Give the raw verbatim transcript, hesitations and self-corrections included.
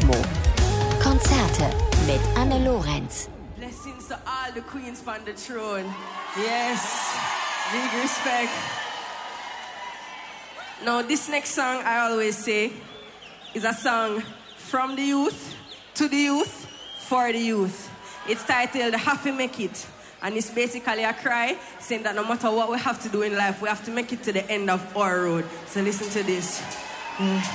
Rhythmo. Konzerte mit Anne Lorenz. Blessings to all the queens on the throne. Yes, big respect. Now, this next song, I always say, is a song from the youth, to the youth, for the youth. It's titled Have to Make It. And it's basically a cry saying that no matter what we have to do in life, we have to make it to the end of our road. So listen to this. Mm.